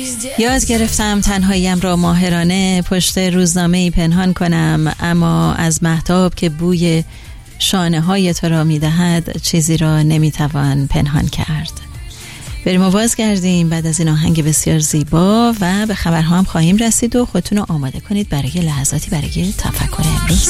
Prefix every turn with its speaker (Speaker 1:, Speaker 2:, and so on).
Speaker 1: یاد گرفتم تنهاییم را ماهرانه پشت روزنامه‌ای پنهان کنم، اما از مهتاب که بوی شانه های تو را می دهد چیزی را نمی توان پنهان کرد. بریم و بازگردیم بعد از این آهنگ بسیار زیبا و به خبرها هم خواهیم رسید و خودتون رو آماده کنید برای لحظاتی برای تفکر امروز.